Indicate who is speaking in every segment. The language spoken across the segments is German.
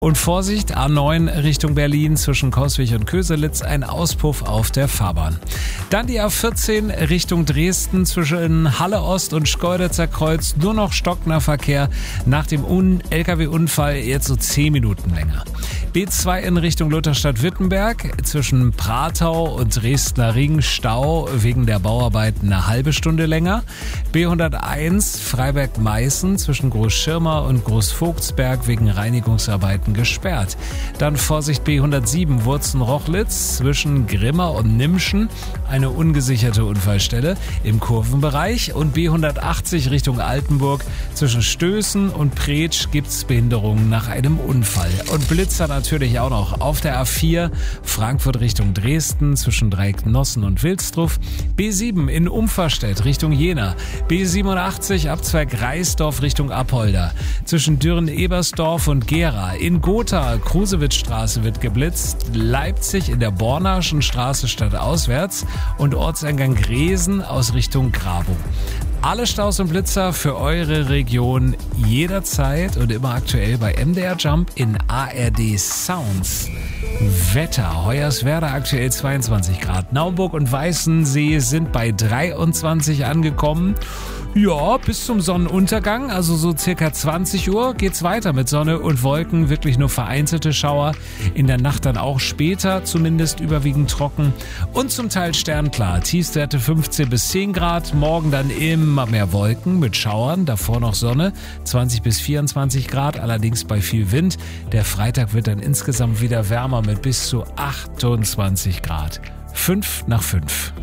Speaker 1: Und Vorsicht, A9 Richtung Berlin zwischen Coswig und Köselitz, ein Auspuff auf der Fahrbahn. Dann die A14 Richtung Dresden zwischen Halle Ost und Schkeuditzer Kreuz, nur noch stockender Verkehr nach dem LKW-Unfall, jetzt so 10 Minuten länger. B2 in Richtung Lutherstadt-Wittenberg zwischen Pratau und Dresdner Ring, Stau wegen der Bauarbeiten eine halbe Stunde länger. B101 Freiberg-Meißen zwischen Großschirmer und Großvogtsberg wegen Reinigungsarbeiten gesperrt. Dann Vorsicht B107 Wurzen-Rochlitz zwischen Grimma und Nimschen, eine ungesicherte Unfallstelle im Kurvenbereich. Und B180 Richtung Altenburg zwischen Stößen und Pretsch gibt's Behinderungen nach einem Unfall. Und Blitzer natürlich auch noch auf der A4 Frankfurt Richtung Dresden zwischen Dreiecknossen und Wilsdruff. B7 in Umferstedt Richtung Jena. B87 Abzweig Reisdorf Richtung Apolda zwischen Dürren-Ebersdorf und Gera. In Gotha, Krusewitzstraße wird geblitzt, Leipzig in der Bornaschen Straße stadtauswärts und Ortseingang Gresen aus Richtung Grabow. Alle Staus und Blitzer für eure Region jederzeit und immer aktuell bei MDR Jump in ARD Sounds. Wetter. Hoyerswerda aktuell 22 Grad. Naumburg und Weißensee sind bei 23 angekommen. Ja, bis zum Sonnenuntergang, also so circa 20 Uhr, geht's weiter mit Sonne und Wolken. Wirklich nur vereinzelte Schauer. In der Nacht dann auch später, zumindest überwiegend trocken. Und zum Teil sternklar. Tiefstwerte 15 bis 10 Grad. Morgen dann immer mehr Wolken mit Schauern. Davor noch Sonne. 20 bis 24 Grad, allerdings bei viel Wind. Der Freitag wird dann insgesamt wieder wärmer mit bis zu 28 Grad. 5 nach 5.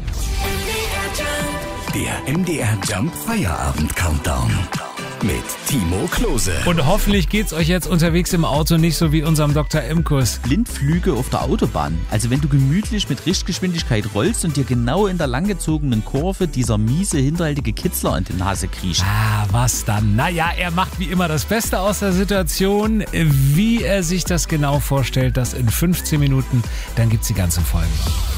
Speaker 2: Der MDR Jump Feierabend Countdown mit Timo Klose.
Speaker 1: Und hoffentlich geht's euch jetzt unterwegs im Auto nicht so wie unserem Dr. Imkus.
Speaker 3: Blindflüge auf der Autobahn. Also wenn du gemütlich mit Richtgeschwindigkeit rollst und dir genau in der langgezogenen Kurve dieser miese, hinterhältige Kitzler in die Nase kriecht.
Speaker 1: Ah, was dann? Naja, er macht wie immer das Beste aus der Situation. Wie er sich das genau vorstellt, das in 15 Minuten. Dann gibt's die ganze Folge.